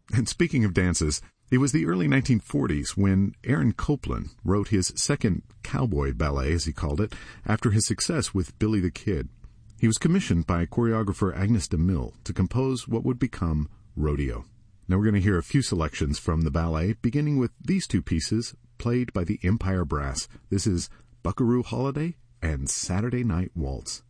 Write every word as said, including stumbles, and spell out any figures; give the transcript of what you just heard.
And speaking of dances, it was the early nineteen forties when Aaron Copland wrote his second cowboy ballet, as he called it, after his success with Billy the Kid. He was commissioned by choreographer Agnes DeMille to compose what would become Rodeo. Now we're going to hear a few selections from the ballet, beginning with these two pieces played by the Empire Brass. This is Buckaroo Holiday and Saturday Night Waltz.